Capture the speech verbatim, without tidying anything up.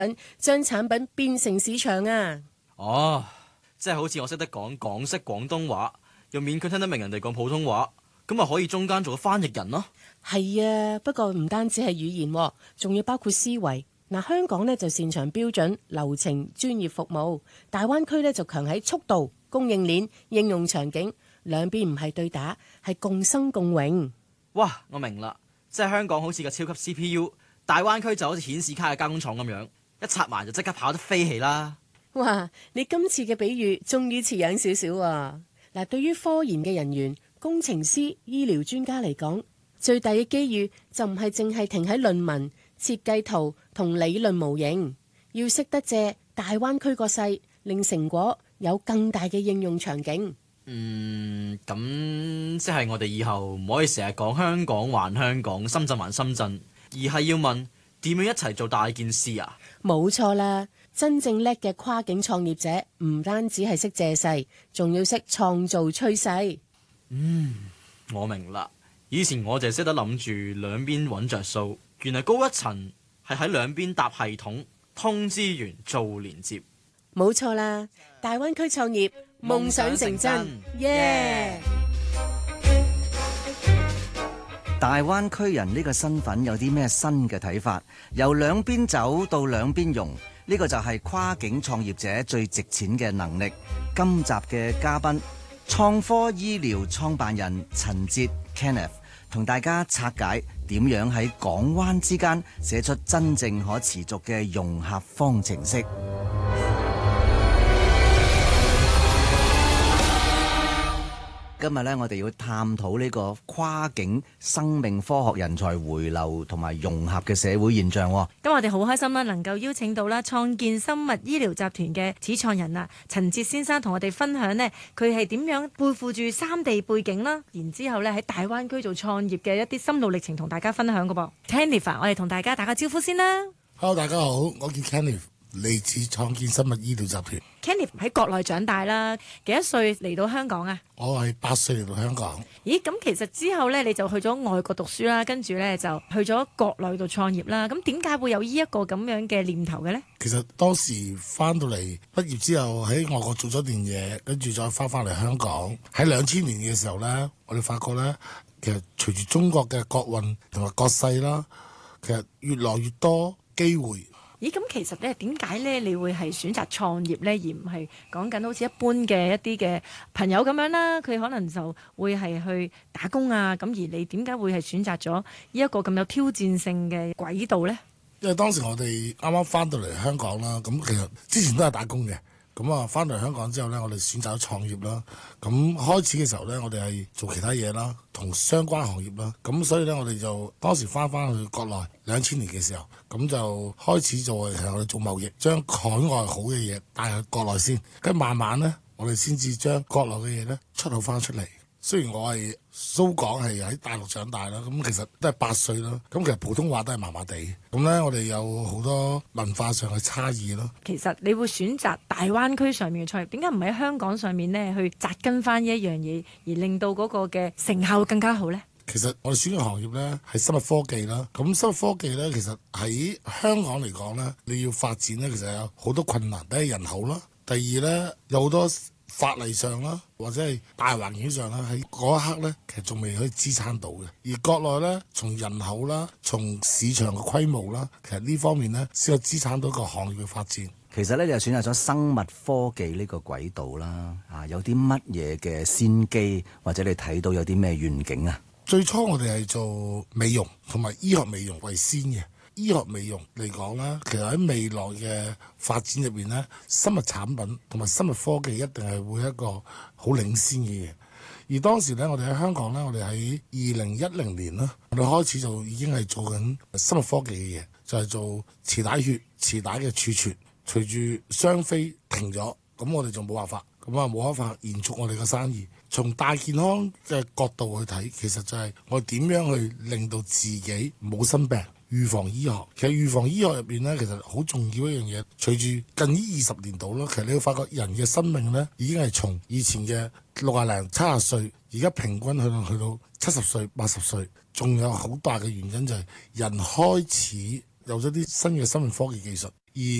將產品變成市場啊！ 哦，即係好似我識得講港式廣東話，又勉強聽得明人哋講普通話，咁咪可以中間做個翻譯人咯。 係啊，不過唔單止係語言，仲要包括思維。嗱，香港呢就擅長標準流程、專業服務，大灣區呢就強喺速度、供應鏈、應用場景，兩邊唔係對打，係共生共榮。 哇，我明啦，即係香港好似個超級 C P U， 大灣區就好似顯示卡嘅加工廠咁樣，一插埋就即刻跑得飛起啦。 哇，你今次嘅比喻終於似樣少少啊！嗱，對於科研嘅人員、工程師、醫療專家嚟講，最大嘅機遇就唔係淨係停喺論文、設計圖同理論模型，要識得借大灣區個勢，令成果有更大嘅應用場景。 嗯，咁即係我哋以後唔可以成日講香港還香港，深圳還深圳，而係要問點樣一齊做大件事啊？ 冇錯啦，真正叻嘅跨境創業者唔單止係識借勢，仲要識創造趨勢。 嗯，我明啦。以前我就係識得諗住兩邊揾着數，原來高一層係喺兩邊搭系統，通資源做連接。 冇錯啦，大灣區創業夢想成真，耶！ 大灣區人呢個身份有啲咩新嘅睇法？由兩邊走到兩邊用，呢個就係跨境創業者最值錢嘅能力。今集嘅嘉賓，創科醫療創辦人陳捷 Kenneth， 同大家拆解點樣喺港灣之間寫出真正可持續嘅融合方程式。今日咧，我哋要探討呢個跨境生命科學人才回流同埋融合嘅社會現象。 咁我哋好開心啦，能夠邀請到啦創建生物醫療集團嘅始創人啊陳捷先生，同我哋分享呢，佢係點樣背負住三地背景啦，然之後咧喺大灣區做創業嘅一啲心路歷程，同大家分享噶噃。Kenneth， 我哋同大家打個招呼先啦。 Hello， 大家好，我叫 Kenneth， 嚟自創建生物醫療集團。 Kenneth 喺國內長大啦，幾多歲嚟到香港啊？ 我係八歲嚟到香港。 咦，咁其實之後咧，你就去咗外國讀書啦，跟住咧就去咗國內度創業啦。咁點解會有呢一個咁樣嘅念頭嘅咧？ 其實當時翻到嚟畢業之後喺外國做咗段嘢，跟住再翻翻嚟香港。喺兩千年嘅時候咧，我哋發覺咧，其實隨住中國嘅國運同埋國勢啦，其實越來越多機會。 咦，咁其實咧點解咧你會係選擇創業咧，而唔係講緊好似一般嘅一啲嘅朋友咁樣啦？佢可能就會係去打工啊，咁而你點解會係選擇咗呢一個咁有挑戰性嘅軌道咧？ 因為當時我哋啱啱翻到嚟香港啦，咁其實之前都係打工嘅。咁啊，翻到嚟香港之後呢，我哋選擇咗創業啦。咁開始嘅時候呢，我哋係做其他嘢啦，同相關行業啦。咁所以呢，我哋就當時翻翻去國內兩千年嘅時候，咁就開始做係我哋做貿易，將海外好嘅嘢帶去國內先，跟住慢慢呢，我哋先至將國內嘅嘢呢出口翻出嚟。雖然我係蘇港係喺大陸長大啦，咁其實都係八歲啦，咁其實普通話都係麻麻地，咁呢，我哋有好多文化上嘅差異咯。 其實你會選擇大灣區上面嘅創業，點解唔喺香港上面呢去紮根翻呢一樣嘢，而令到嗰個嘅成效更加好呢？ 其實我哋選嘅行業呢係生物科技啦，咁生物科技呢，其實喺香港嚟講呢，你要發展呢，其實有好多困難。第一，人口啦，第二呢，有好多法例上啦，或者係大環境上啦，喺嗰一刻呢，其實仲未可以支撐到嘅。而國內呢，從人口啦，從市場嘅規模啦，其實呢方面呢，先有支撐到個行業嘅發展。 其實呢，你就選擇咗生物科技呢個軌道啦。啊，有啲乜嘢嘅先機，或者你睇到有啲咩願景啊？ 最初我哋係做美容同埋醫學美容為先嘅。醫學美容嚟講啦，其實喺未來嘅發展入邊呢，生物產品同埋生物科技一定係會一個好領先嘅嘢。而當時呢，我哋喺香港呢，我哋喺二零一零年啦，我哋開始就已經係做緊生物科技嘅嘢，就係做臍帶血、臍帶嘅儲存。隨住雙非停咗，咁我哋就冇辦法，咁啊冇辦法延續我哋嘅生意。從大健康嘅角度去睇，其實就係我哋點樣去令到自己冇生病。預防醫學，其實預防醫學入邊咧，其實好重要一樣嘢。隨住近呢二十年度啦，其實你會發覺人嘅生命咧，已經係從以前嘅六廿零、七十歲，而家平均去到去到七十歲、八十歲。仲有好大嘅原因就係人開始有咗啲新嘅生命科技技術，